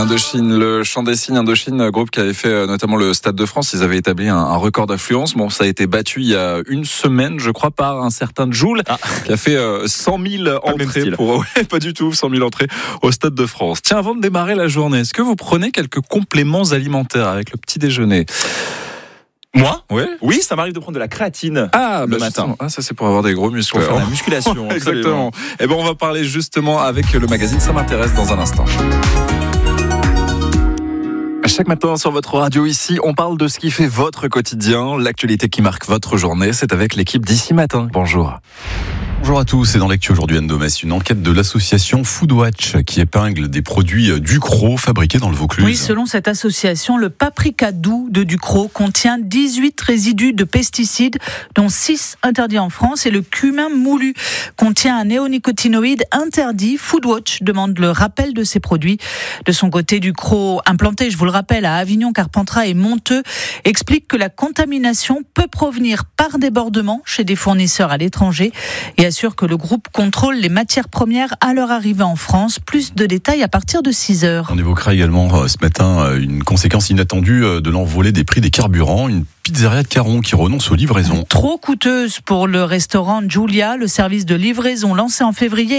Indochine, le chant des signes Indochine, groupe qui avait fait notamment le Stade de France. Ils avaient établi un record d'affluence. Bon, ça a été battu il y a une semaine, je crois, par un certain Jul, qui a fait 100 000 entrées pas du tout, 100 000 entrées au Stade de France. Tiens, avant de démarrer la journée, est-ce que vous prenez quelques compléments alimentaires avec le petit déjeuner? Moi? Oui, ça m'arrive de prendre de la créatine le matin. Ça c'est pour avoir des gros muscles. Pour faire la musculation. Exactement. Et on va parler justement avec le magazine Ça m'intéresse dans un instant. Chaque matin sur votre radio ici, on parle de ce qui fait votre quotidien, l'actualité qui marque votre journée. C'est avec l'équipe d'Ici Matin. Bonjour. Bonjour à tous, et dans l'actu aujourd'hui Anne Domès, une enquête de l'association Foodwatch qui épingle des produits Ducros fabriqués dans le Vaucluse. Oui, selon cette association, le paprika doux de Ducros contient 18 résidus de pesticides, dont 6 interdits en France, et le cumin moulu contient un néonicotinoïde interdit. Foodwatch demande le rappel de ces produits. De son côté, Ducros, implanté, je vous le rappelle, à Avignon, Carpentras et Monteux, explique que la contamination peut provenir par débordement chez des fournisseurs à l'étranger et assure que le groupe contrôle les matières premières à leur arrivée en France. Plus de détails à partir de 6h. On évoquera également ce matin une conséquence inattendue de l'envolée des prix des carburants. Une pizzeria de Caron qui renonce aux livraisons. Trop coûteuse pour le restaurant Giulia. Le service de livraison lancé en février